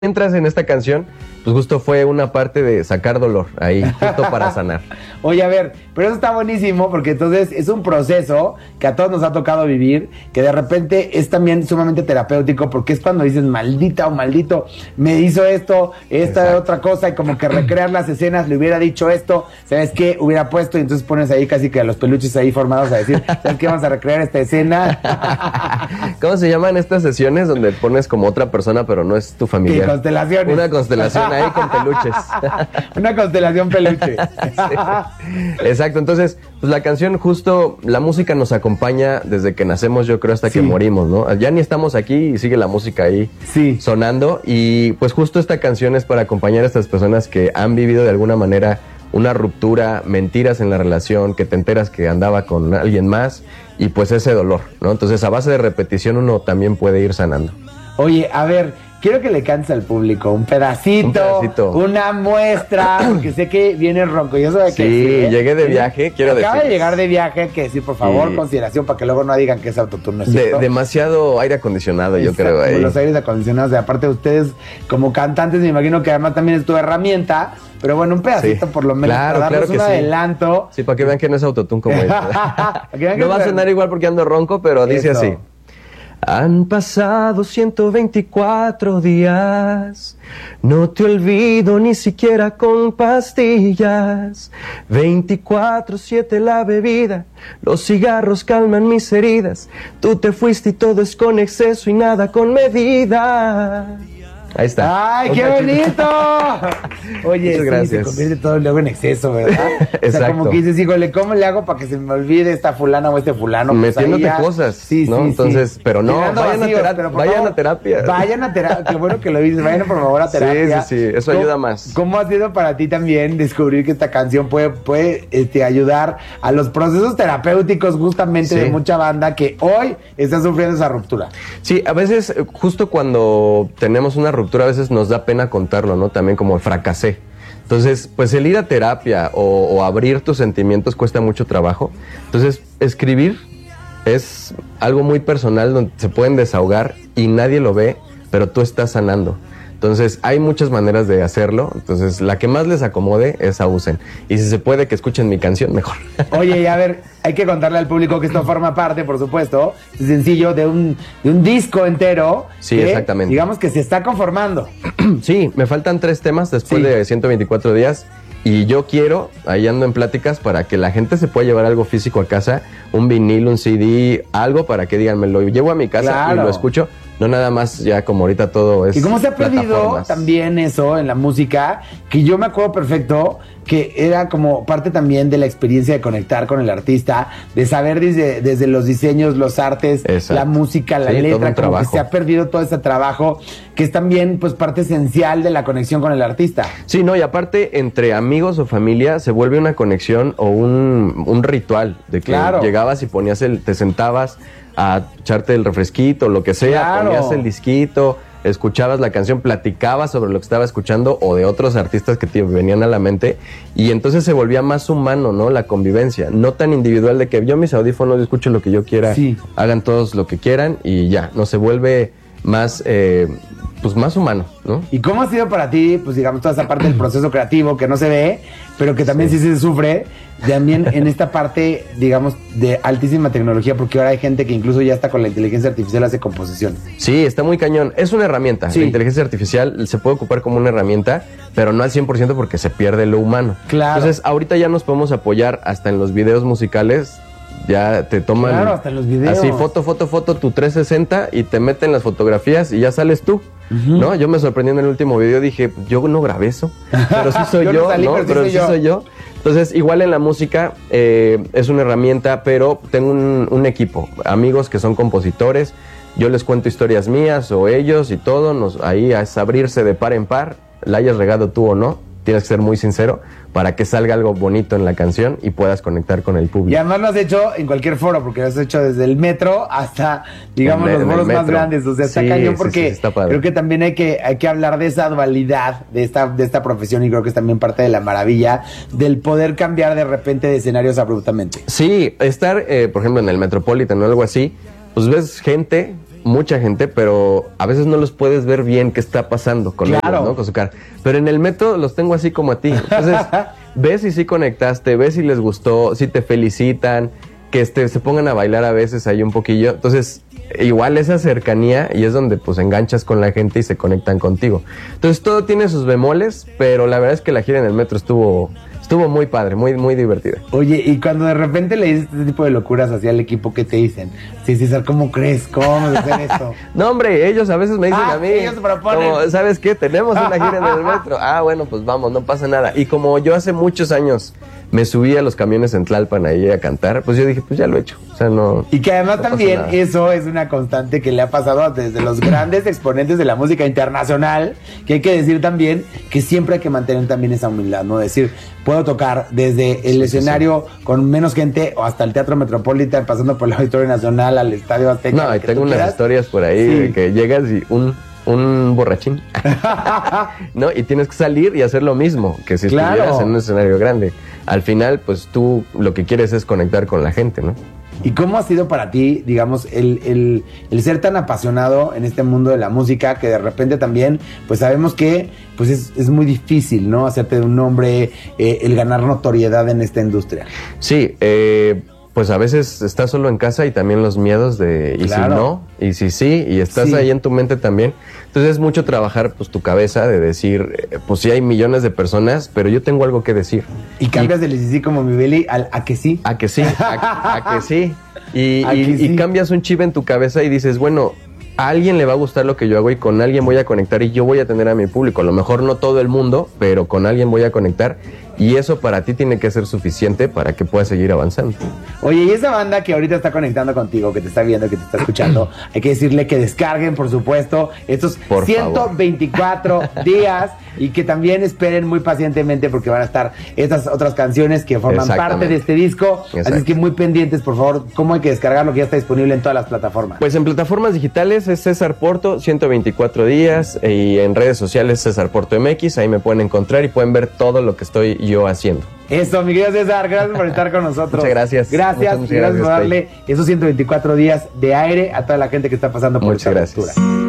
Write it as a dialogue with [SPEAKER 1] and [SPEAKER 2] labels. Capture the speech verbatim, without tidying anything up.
[SPEAKER 1] entras en esta canción, pues justo fue una parte de sacar dolor ahí, justo para sanar.
[SPEAKER 2] Oye, a ver, pero eso está buenísimo porque entonces es un proceso que a todos nos ha tocado vivir, que de repente es también sumamente terapéutico porque es cuando dices, maldita o maldito, me hizo esto, esta Exacto. otra cosa, y como que recrear las escenas, le hubiera dicho esto, ¿sabes qué? Hubiera puesto, y entonces pones ahí casi que a los peluches ahí formados a decir, ¿sabes qué? Vamos a recrear esta escena.
[SPEAKER 1] ¿Cómo se llaman estas sesiones donde pones como otra persona pero no es tu familia?
[SPEAKER 2] ¿Qué constelaciones?
[SPEAKER 1] Una constelación ahí con peluches.
[SPEAKER 2] Una constelación peluche.
[SPEAKER 1] Sí. Exacto, entonces, pues la canción justo, la música nos acompaña desde que nacemos, yo creo, hasta sí. que morimos, ¿no? Ya ni estamos aquí y sigue la música ahí
[SPEAKER 2] sí.
[SPEAKER 1] sonando, y pues justo esta canción es para acompañar a estas personas que han vivido de alguna manera una ruptura, mentiras en la relación, que te enteras que andaba con alguien más, y pues ese dolor, ¿no? Entonces, a base de repetición uno también puede ir sanando.
[SPEAKER 2] Oye, a ver, quiero que le cantes al público un pedacito, un pedacito, una muestra, porque sé que viene ronco. Yo soy de que
[SPEAKER 1] sí, sí, llegué de viaje, quiero decir.
[SPEAKER 2] Acaba de llegar de viaje, hay que decir, por favor, sí. consideración, para que luego no digan que es autoturno, ¿es cierto?
[SPEAKER 1] De, demasiado aire acondicionado, yo
[SPEAKER 2] Exacto,
[SPEAKER 1] creo. Ahí.
[SPEAKER 2] Los aires acondicionados, y aparte de ustedes, como cantantes, me imagino que además también es tu herramienta, pero bueno, un pedacito sí. por lo menos,
[SPEAKER 1] claro,
[SPEAKER 2] para darles
[SPEAKER 1] claro
[SPEAKER 2] un
[SPEAKER 1] sí.
[SPEAKER 2] adelanto.
[SPEAKER 1] Sí, para que vean que no es autotune como esto. No va a sonar igual porque ando ronco, pero dice Eso. así. Han pasado ciento veinticuatro días, no te olvido ni siquiera con pastillas. veinticuatro siete la bebida, los cigarros calman mis heridas. Tú te fuiste y todo es con exceso y nada con medida. Ahí está.
[SPEAKER 2] ¡Ay, qué bonito! Oye,
[SPEAKER 1] Muchas gracias.
[SPEAKER 2] Sí, se convierte todo luego en exceso, ¿verdad?
[SPEAKER 1] Exacto.
[SPEAKER 2] O sea, como que dices, híjole, ¿cómo le hago para que se me olvide esta fulana o este fulano? Pues
[SPEAKER 1] metiéndote
[SPEAKER 2] ya...
[SPEAKER 1] cosas,
[SPEAKER 2] sí,
[SPEAKER 1] ¿no?
[SPEAKER 2] Sí,
[SPEAKER 1] Entonces,
[SPEAKER 2] sí.
[SPEAKER 1] pero no,
[SPEAKER 2] Llegando
[SPEAKER 1] vayan,
[SPEAKER 2] vacíos,
[SPEAKER 1] a, tera-
[SPEAKER 2] pero
[SPEAKER 1] vayan
[SPEAKER 2] favor,
[SPEAKER 1] a terapia.
[SPEAKER 2] Vayan a terapia, qué bueno que lo dices, vayan por favor a terapia.
[SPEAKER 1] Sí, sí, sí, eso ayuda más.
[SPEAKER 2] ¿Cómo ha sido para ti también descubrir que esta canción puede, puede este, ayudar a los procesos terapéuticos justamente sí. de mucha banda que hoy está sufriendo esa ruptura?
[SPEAKER 1] Sí, a veces, justo cuando tenemos una ruptura, a veces nos da pena contarlo, ¿no? También como fracasé. Entonces, pues el ir a terapia o, o abrir tus sentimientos cuesta mucho trabajo. Entonces, escribir es algo muy personal donde se pueden desahogar y nadie lo ve, pero tú estás sanando. Entonces, hay muchas maneras de hacerlo. Entonces, la que más les acomode, esa usen. Y si se puede que escuchen mi canción, mejor.
[SPEAKER 2] Oye, y a ver, hay que contarle al público que esto forma parte, por supuesto, es sencillo, de un, de un disco entero.
[SPEAKER 1] Sí,
[SPEAKER 2] que,
[SPEAKER 1] exactamente.
[SPEAKER 2] Digamos que se está conformando.
[SPEAKER 1] Sí, me faltan tres temas después sí. de ciento veinticuatro días. Y yo quiero, ahí ando en pláticas, para que la gente se pueda llevar algo físico a casa, un vinil, un C D, algo para que digan, me lo llevo a mi casa claro. y lo escucho. No nada más ya como ahorita todo es
[SPEAKER 2] y cómo se ha perdido también eso en la música, que yo me acuerdo perfecto que era como parte también de la experiencia de conectar con el artista, de saber desde, desde los diseños, los artes, Exacto. la música, la sí, letra, como que se ha perdido todo ese trabajo, que es también pues parte esencial de la conexión con el artista.
[SPEAKER 1] Sí, no, y aparte entre amigos o familia se vuelve una conexión o un, un ritual, de que claro. llegabas y ponías el, te sentabas a echarte el refresquito, lo que sea, claro. ponías el disquito, escuchabas la canción, platicabas sobre lo que estaba escuchando o de otros artistas que te venían a la mente, y entonces se volvía más humano, ¿no? La convivencia, no tan individual de que yo mis audífonos, yo escucho lo que yo quiera, sí. hagan todos lo que quieran y ya, no se vuelve más... Eh, pues más humano, ¿no?
[SPEAKER 2] ¿Y cómo ha sido para ti, pues digamos, toda esa parte del proceso creativo que no se ve, pero que también sí, sí se sufre, también en esta parte, digamos, de altísima tecnología, porque ahora hay gente que incluso ya está con la inteligencia artificial hace composición?
[SPEAKER 1] Sí, está muy cañón. Es una herramienta. Sí. La inteligencia artificial se puede ocupar como una herramienta, pero no al cien por ciento porque se pierde lo humano.
[SPEAKER 2] Claro.
[SPEAKER 1] Entonces, ahorita ya nos podemos apoyar hasta en los videos musicales. Ya te toman
[SPEAKER 2] claro, hasta en los videos.
[SPEAKER 1] Así, foto, foto, foto, tu trescientos sesenta y te meten las fotografías y ya sales tú. Uh-huh. ¿No? Yo me sorprendí en el último video, dije, yo no grabé eso, pero sí soy yo, yo, no, salí, ¿no? Pero, pero sí, soy, sí yo. soy yo. Entonces, igual en la música eh, es una herramienta, pero tengo un, un equipo, amigos que son compositores, yo les cuento historias mías o ellos y todo, nos, ahí es abrirse de par en par, la hayas regado tú o no, tienes que ser muy sincero para que salga algo bonito en la canción y puedas conectar con el público.
[SPEAKER 2] Y además lo has hecho en cualquier foro, porque lo has hecho desde el metro hasta, digamos,
[SPEAKER 1] el,
[SPEAKER 2] los foros más grandes. O sea, está
[SPEAKER 1] sí,
[SPEAKER 2] cañón
[SPEAKER 1] sí,
[SPEAKER 2] porque
[SPEAKER 1] sí, está padre.
[SPEAKER 2] Creo que también hay que, hay que hablar de esa dualidad de esta, de esta profesión, y creo que es también parte de la maravilla del poder cambiar de repente de escenarios abruptamente.
[SPEAKER 1] Sí, estar, eh, por ejemplo, en el Metropolitan o algo así, pues ves gente mucha gente, pero a veces no los puedes ver bien qué está pasando con
[SPEAKER 2] claro.
[SPEAKER 1] ellos, ¿no? Con su cara. Pero en el metro los tengo así como a ti. Entonces, ves si sí conectaste, ves si les gustó, si te felicitan, que este, se pongan a bailar a veces ahí un poquillo. Entonces, igual esa cercanía y es donde pues enganchas con la gente y se conectan contigo. Entonces, todo tiene sus bemoles, pero la verdad es que la gira en el metro estuvo... Estuvo muy padre, muy, muy divertida.
[SPEAKER 2] Oye, y cuando de repente le dices este tipo de locuras hacia el equipo, ¿qué te dicen? Sí, César, ¿cómo crees? ¿Cómo vamos a hacer esto?
[SPEAKER 1] No, hombre, ellos a veces me dicen
[SPEAKER 2] ah,
[SPEAKER 1] a mí.
[SPEAKER 2] Ellos proponen.
[SPEAKER 1] Como, ¿sabes qué? Tenemos una gira en el metro. Ah, bueno, pues vamos, no pasa nada. Y como yo hace muchos años me subí a los camiones en Tlalpan ahí a cantar, pues yo dije, pues ya lo he hecho. O sea, no.
[SPEAKER 2] Y que además
[SPEAKER 1] no
[SPEAKER 2] también eso es una constante que le ha pasado desde los grandes exponentes de la música internacional, que hay que decir también que siempre hay que mantener también esa humildad, ¿no? Decir, puedo tocar desde el sí, escenario sí, sí. con menos gente o hasta el Teatro Metropolitan, pasando por el Auditorio Nacional, al Estadio Azteca.
[SPEAKER 1] No, y tengo unas
[SPEAKER 2] quieras.
[SPEAKER 1] historias por ahí sí. de que llegas y un... un borrachín, ¿no? Y tienes que salir y hacer lo mismo que si claro. estuvieras en un escenario grande. Al final, pues tú lo que quieres es conectar con la gente, ¿no?
[SPEAKER 2] ¿Y cómo ha sido para ti, digamos, el, el, el ser tan apasionado en este mundo de la música que de repente también, pues sabemos que pues es, es muy difícil, ¿no? Hacerte de un nombre, eh, el ganar notoriedad en esta industria.
[SPEAKER 1] Sí, eh... pues a veces estás solo en casa y también los miedos de y claro. si no, y si sí, y estás sí. ahí en tu mente también. Entonces es mucho trabajar pues tu cabeza de decir, eh, pues sí hay millones de personas, pero yo tengo algo que decir.
[SPEAKER 2] Y cambias y, del sí sí como mi Beli al a que sí.
[SPEAKER 1] A que sí, a, a que sí. Y,
[SPEAKER 2] a
[SPEAKER 1] y,
[SPEAKER 2] que sí.
[SPEAKER 1] y cambias un chip en tu cabeza y dices, bueno, a alguien le va a gustar lo que yo hago y con alguien voy a conectar y yo voy a tener a mi público. A lo mejor no todo el mundo, pero con alguien voy a conectar. Y eso para ti tiene que ser suficiente para que puedas seguir avanzando.
[SPEAKER 2] Oye, y esa banda que ahorita está conectando contigo, que te está viendo, que te está escuchando, hay que decirle que descarguen, por supuesto, estos por ciento veinticuatro días y que también esperen muy pacientemente porque van a estar estas otras canciones que forman parte de este disco. Exacto. Así es que muy pendientes, por favor, ¿cómo hay que descargarlo? Que ya está disponible en todas las plataformas.
[SPEAKER 1] Pues en plataformas digitales es César Porto, ciento veinticuatro días, y en redes sociales César Porto M X, ahí me pueden encontrar y pueden ver todo lo que estoy yo haciendo.
[SPEAKER 2] Eso, mi querido César, gracias por estar con nosotros.
[SPEAKER 1] Muchas gracias.
[SPEAKER 2] Gracias,
[SPEAKER 1] muchas, muchas
[SPEAKER 2] y gracias,
[SPEAKER 1] gracias
[SPEAKER 2] por darle esos ciento veinticuatro días de aire a toda la gente que está pasando por
[SPEAKER 1] muchas
[SPEAKER 2] esta
[SPEAKER 1] gracias.
[SPEAKER 2] aventura.